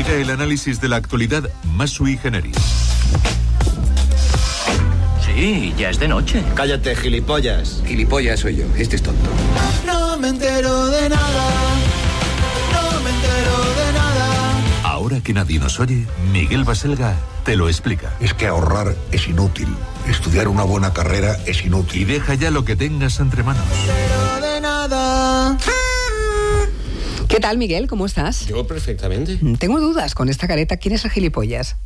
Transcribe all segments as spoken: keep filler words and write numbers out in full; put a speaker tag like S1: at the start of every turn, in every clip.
S1: Llega el análisis de la actualidad más sui generis.
S2: Sí, ya es de noche.
S3: Cállate, gilipollas.
S4: Gilipollas soy yo, este es tonto.
S5: No me entero de nada, no me entero de nada.
S1: Ahora que nadie nos oye, Miguel Baselga te lo explica.
S6: Es que ahorrar es inútil. Estudiar una buena carrera es inútil.
S1: Y deja ya lo que tengas entre manos.
S5: No me entero de nada.
S7: ¿Qué tal, Miguel? ¿Cómo estás?
S3: Yo perfectamente.
S7: Tengo dudas con esta careta. ¿Quién es el gilipollas?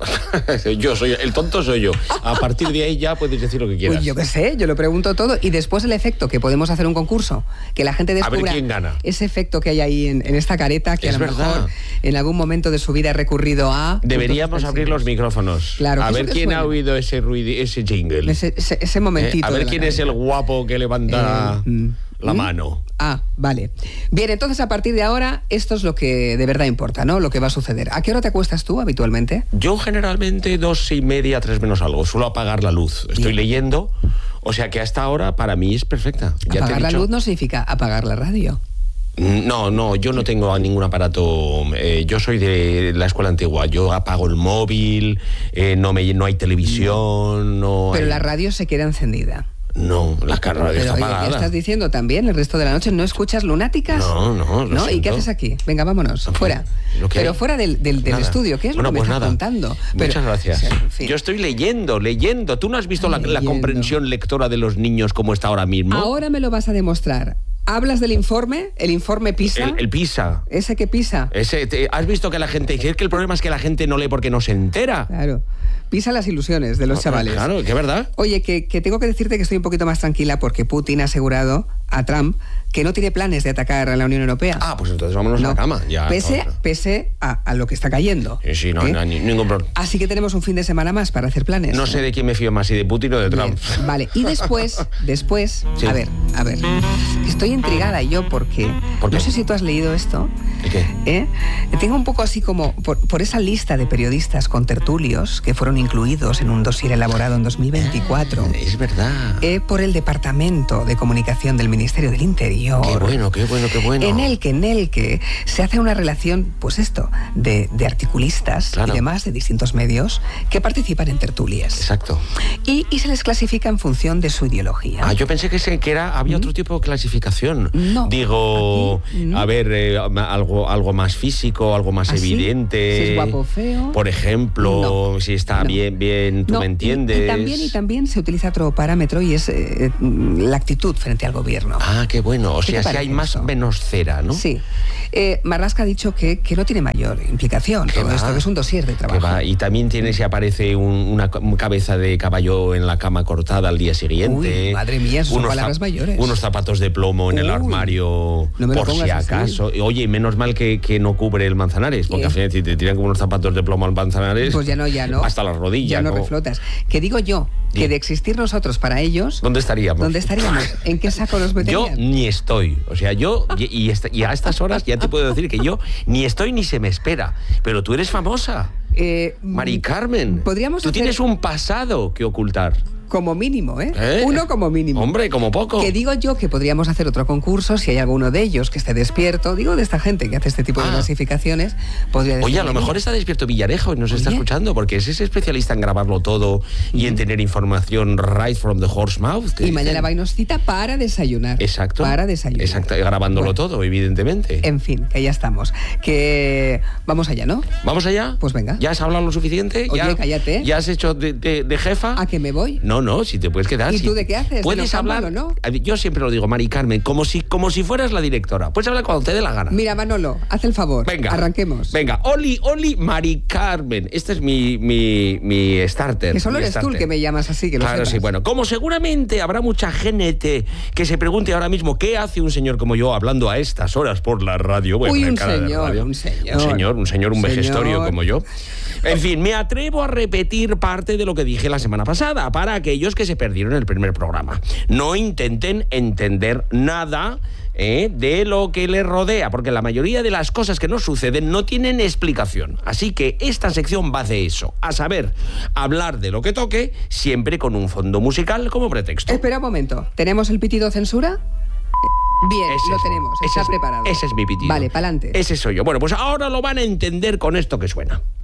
S3: Yo soy, el tonto soy yo. A partir de ahí ya puedes decir lo que quieras.
S7: Pues yo qué sé, yo lo pregunto todo. Y después el efecto, que podemos hacer un concurso, que la gente descubra.
S3: A ver quién gana.
S7: Ese efecto que hay ahí en, en esta careta, que
S3: es
S7: a lo
S3: verdad.
S7: mejor en algún momento de su vida ha recurrido a...
S3: Deberíamos abrir los micrófonos.
S7: Claro,
S3: a ver quién
S7: suena.
S3: ha oído ese ruido, ese jingle.
S7: Ese, ese, ese momentito.
S3: Eh, a ver
S7: de
S3: quién
S7: la
S3: es el guapo que levanta
S7: Eh, mm,
S3: la
S7: ¿mm?
S3: mano.
S7: Ah, vale. Bien, entonces a partir de ahora, esto es lo que de verdad importa, ¿no? Lo que va a suceder. ¿A qué hora te acuestas tú habitualmente?
S3: Yo generalmente dos y media, tres menos algo. Suelo apagar la luz. Estoy
S7: Bien.
S3: leyendo. O sea que hasta ahora para mí es perfecta. Ya te he
S7: Apagar la
S3: dicho.
S7: luz no significa apagar la radio.
S3: No, no, yo no tengo ningún aparato. Eh, yo soy de la escuela antigua. Yo apago el móvil, eh, no, me, no hay televisión, no
S7: Pero
S3: hay-
S7: la radio se queda encendida.
S3: No, la radio
S7: Pero,
S3: está
S7: oye,
S3: apagada.
S7: ¿qué estás diciendo también el resto de la noche? ¿No escuchas lunáticas?
S3: No, no, lo
S7: ¿No? ¿Y qué
S3: siento.
S7: haces aquí? Venga, vámonos, fuera.
S3: ¿Lo que
S7: Pero
S3: hay?
S7: fuera del, del, del
S3: Nada.
S7: estudio, ¿qué es
S3: Bueno,
S7: lo que
S3: pues
S7: me estás
S3: nada.
S7: contando? Pero-
S3: Muchas gracias.
S7: o sea, en fin.
S3: Yo estoy leyendo, leyendo. ¿Tú no has visto la, la
S7: Leyendo.
S3: comprensión lectora de los niños como está ahora mismo?
S7: Ahora me lo vas a demostrar. ¿Hablas del informe? ¿El informe PISA?
S3: El, el PISA.
S7: ¿Ese que PISA?
S3: Ese, te- ¿Has visto que la gente dice que el problema es que la gente no lee porque no se entera?
S7: Claro. PISA las ilusiones de los chavales.
S3: Claro, que verdad.
S7: Oye, que, que tengo que decirte que estoy un poquito más tranquila porque Putin ha asegurado a Trump que no tiene planes de atacar a la Unión Europea.
S3: Ah, pues entonces vámonos
S7: No.
S3: a la cama. Ya,
S7: pese
S3: no, no.
S7: pese a, a lo que está cayendo.
S3: Sí, sí, no,
S7: ¿Eh?
S3: no, ni- ningún problema.
S7: Así que tenemos un fin de semana más para hacer planes.
S3: No sé de quién me fío más, si de Putin o de
S7: Bien,
S3: Trump.
S7: Vale, y después, después,
S3: Sí.
S7: a ver, a ver, estoy intrigada yo porque,
S3: ¿Por qué?
S7: no sé si tú has leído esto,
S3: ¿Y qué?
S7: ¿eh? Tengo un poco así como, por, por esa lista de periodistas con tertulios que fueron incluidos en un dossier elaborado en dos mil veinticuatro,
S3: Es verdad.
S7: eh, por el Departamento de Comunicación del Ministerio del Interior.
S3: Qué bueno, qué bueno, qué bueno.
S7: En el que, en el que se hace una relación, pues esto, de, de articulistas
S3: Claro.
S7: y demás de distintos medios que participan en tertulias.
S3: Exacto.
S7: Y, y se les clasifica en función de su ideología.
S3: Ah, yo pensé que, se, que era, había otro tipo de clasificación.
S7: No,
S3: Digo,
S7: aquí, no.
S3: a ver, eh, algo, algo más físico, algo más
S7: ¿Ah, sí?
S3: evidente.
S7: Si es guapo o feo.
S3: Por ejemplo,
S7: No,
S3: si está
S7: no.
S3: bien, bien, tú
S7: No,
S3: me
S7: y-
S3: entiendes.
S7: Y, también, y también se utiliza otro parámetro y es eh, la actitud frente al gobierno.
S3: Ah, qué bueno. O
S7: ¿Qué
S3: sea,
S7: te
S3: si hay
S7: parece
S3: más
S7: eso?
S3: menos cera, ¿no?
S7: Sí. Eh, Marlaska ha dicho que, que no tiene mayor implicación
S3: Que
S7: todo
S3: va,
S7: esto, que es un dossier de
S3: que
S7: trabajo.
S3: va. Y también tiene, si aparece un- una ca- cabeza de caballo en la cama cortada al día siguiente.
S7: Uy, madre mía, esas son
S3: Unos
S7: palabras
S3: zap-
S7: mayores.
S3: Unos zapatos de plomo en el
S7: Uy,
S3: armario,
S7: no me lo
S3: por si
S7: pongas así.
S3: acaso. Oye, menos mal que, que no cubre el Manzanares, porque
S7: ¿Qué?
S3: al final si te tiran como unos zapatos de plomo al Manzanares,
S7: Pues ya no, ya no.
S3: hasta las rodillas.
S7: Ya no,
S3: ¿no?
S7: reflotas. Que digo yo, que
S3: Sí.
S7: de existir nosotros para ellos,
S3: ¿Dónde estaríamos?
S7: ¿dónde estaríamos? ¿En qué saco nos
S3: Yo
S7: meterían?
S3: ni estoy. O sea, yo, y, y esta- y a estas horas ya te puedo decir que yo ni estoy ni se me espera. Pero tú eres famosa.
S7: Eh,
S3: Mari Carmen.
S7: Podríamos
S3: Tú
S7: hacer-
S3: tienes un pasado que ocultar.
S7: Como mínimo, ¿eh?
S3: ¿Eh?
S7: Uno como mínimo.
S3: Hombre, como poco.
S7: Que digo yo que podríamos hacer otro concurso si hay alguno de ellos que esté despierto. Digo de esta gente que hace este tipo de
S3: Ah.
S7: clasificaciones. Podría decir,
S3: Oye, a lo
S7: "Mira,
S3: mejor está despierto Villarejo y nos está
S7: Oye.
S3: escuchando, porque ese es especialista en grabarlo todo y en tener información right from the horse mouth. que
S7: Y mañana
S3: dicen.
S7: va y nos cita para desayunar.
S3: Exacto.
S7: Para desayunar.
S3: Exacto, grabándolo
S7: Bueno,
S3: todo, evidentemente.
S7: En fin, que ya estamos. Que vamos allá, ¿no?
S3: ¿Vamos allá?
S7: Pues venga.
S3: ¿Ya has hablado lo suficiente?
S7: Oye,
S3: ¿Ya,
S7: cállate.
S3: ¿Ya has hecho de, de- de jefa?
S7: ¿A que me voy?
S3: No, no, si te puedes quedar.
S7: ¿Y
S3: si-
S7: tú de qué haces? ¿De
S3: Puedes
S7: noctámbulo,
S3: hablar.
S7: no?
S3: A ver, Yo siempre lo digo, Mari Carmen, como si, como si fueras la directora. Puedes hablar cuando te dé la gana.
S7: Mira, Manolo, haz el favor.
S3: Venga.
S7: Arranquemos.
S3: Venga, Oli, Oli, Mari Carmen. Este es mi, mi, mi starter.
S7: Que solo
S3: mi
S7: eres tú el
S3: starter.
S7: que me llamas así, que lo
S3: Claro,
S7: sepas.
S3: sí, bueno, como seguramente habrá mucha gente que se pregunte ahora mismo qué hace un señor como yo hablando a estas horas por la radio. Bueno,
S7: Uy,
S3: en
S7: un
S3: cara de
S7: señor,
S3: radio.
S7: un señor.
S3: Un señor, un señor, un
S7: Señor.
S3: vejestorio como yo. En fin, me atrevo a repetir parte de lo que dije la semana pasada para aquellos que se perdieron el primer programa. No intenten entender nada ¿eh? de lo que les rodea, porque la mayoría de las cosas que nos suceden no tienen explicación. Así que esta sección va de eso, a saber, hablar de lo que toque, siempre con un fondo musical como pretexto.
S7: Espera un momento. ¿Tenemos el pitido censura? Bien,
S3: Ese
S7: lo
S3: es-
S7: tenemos,
S3: ese
S7: está
S3: es-
S7: preparado.
S3: Ese es mi pitido.
S7: Vale, pa'lante.
S3: Ese soy yo. Bueno, pues ahora lo van a entender con esto que suena.